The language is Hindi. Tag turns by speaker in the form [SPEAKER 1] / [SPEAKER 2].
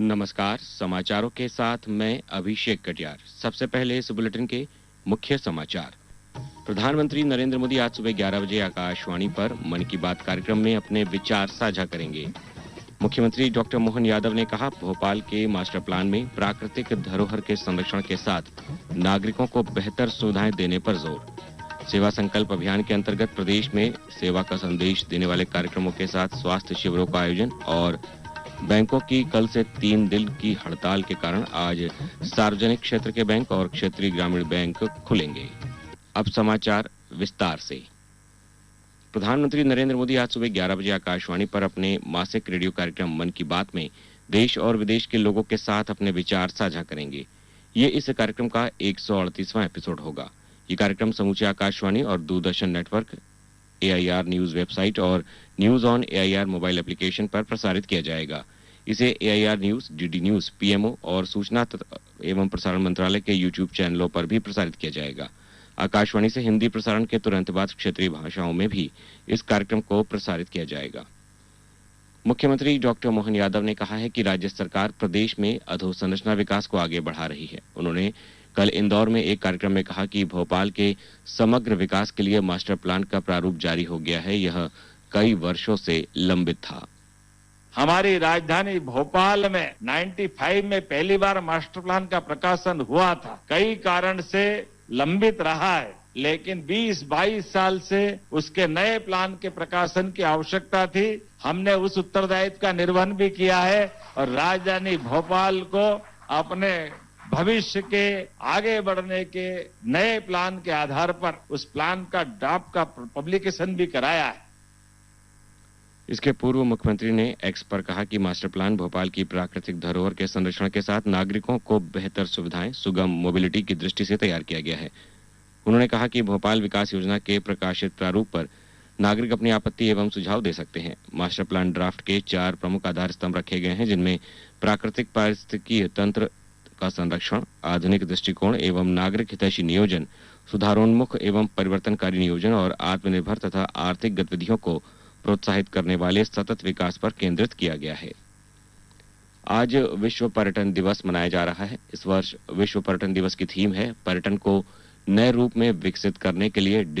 [SPEAKER 1] नमस्कार, समाचारों के साथ मैं अभिषेक कटियार। सबसे पहले इस बुलेटिन के मुख्य समाचार। प्रधानमंत्री नरेंद्र मोदी आज सुबह 11 बजे आकाशवाणी पर मन की बात कार्यक्रम में अपने विचार साझा करेंगे। मुख्यमंत्री डॉक्टर मोहन यादव ने कहा, भोपाल के मास्टर प्लान में प्राकृतिक धरोहर के संरक्षण के साथ नागरिकों को बेहतर सुविधाएं देने पर जोर। सेवा संकल्प अभियान के अंतर्गत प्रदेश में सेवा का संदेश देने वाले कार्यक्रमों के साथ स्वास्थ्य शिविरों का आयोजन और बैंकों की कल से 3 दिन की हड़ताल के कारण आज सार्वजनिक क्षेत्र के बैंक और क्षेत्रीय ग्रामीण बैंक खुलेंगे। अब समाचार विस्तार से। प्रधानमंत्री नरेंद्र मोदी आज सुबह 11 बजे आकाशवाणी पर अपने मासिक रेडियो कार्यक्रम मन की बात में देश और विदेश के लोगों के साथ अपने विचार साझा करेंगे। ये इस कार्यक्रम का 138वां एपिसोड होगा। ये कार्यक्रम समूचे आकाशवाणी और Doordarshan network, AIR news website और news on AIR mobile application पर प्रसारित किया जाएगा। इसे AIR news, DD news, PMO और सूचना एवं प्रसारण मंत्रालय के YouTube चैनलों पर भी प्रसारित किया जाएगा। आकाशवाणी से हिंदी प्रसारण के तुरंत बाद क्षेत्रीय भाषाओं में भी इस कार्यक्रम को प्रसारित किया जाएगा। मुख्यमंत्री डॉक्टर मोहन यादव ने कहा है कि राज्य सरकार प्रदेश में अधोसंरचना विकास को आगे बढ़ा रही है। उन्होंने कल इंदौर में एक कार्यक्रम में कहा कि भोपाल के समग्र विकास के लिए मास्टर प्लान का प्रारूप जारी हो गया है। यह कई वर्षों से लंबित था।
[SPEAKER 2] हमारी राजधानी भोपाल में 95 में पहली बार मास्टर प्लान का प्रकाशन हुआ था। कई कारण से लंबित रहा है, लेकिन 20-22 साल से उसके नए प्लान के प्रकाशन की आवश्यकता थी। हमने उस उत्तरदायित्व का निर्वहन भी किया है और राजधानी भोपाल को अपने भविष्य के आगे बढ़ने के नए प्लान के आधार पर उस प्लान का ड्राफ्ट का पब्लिकेशन भी कराया है।
[SPEAKER 1] इसके पूर्व मुख्यमंत्री ने एक्स पर कहा कि मास्टर प्लान भोपाल की प्राकृतिक धरोहर के संरक्षण के साथ नागरिकों को बेहतर सुविधाएं, सुगम मोबिलिटी की दृष्टि से तैयार किया गया है। उन्होंने कहा कि भोपाल विकास योजना के प्रकाशित प्रारूप पर नागरिक अपनी आपत्ति एवं सुझाव दे सकते हैं। मास्टर प्लान ड्राफ्ट के 4 प्रमुख आधार स्तंभ रखे गए हैं, जिनमें प्राकृतिक पारिस्थितिकीय तंत्र का संरक्षण, आधुनिक दृष्टिकोण एवं नागरिक हितैषी नियोजन, सुधारोन्मुख एवं परिवर्तनकारी नियोजन और आत्मनिर्भर तथा आर्थिक गतिविधियों को प्रोत्साहित करने वाले सतत विकास पर केंद्रित किया गया है। आज विश्व पर्यटन दिवस मनाया जा रहा है। इस वर्ष विश्व पर्यटन दिवस की थीम है, पर्यटन को नए रूप में विकसित करने के लिए